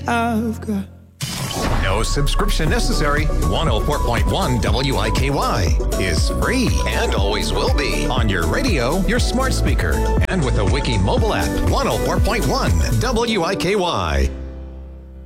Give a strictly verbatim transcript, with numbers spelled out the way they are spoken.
I've got. No subscription necessary. one oh four point one W I K Y is free and always will be on your radio, your smart speaker, and with the Wiki mobile app. one oh four point one W I K Y.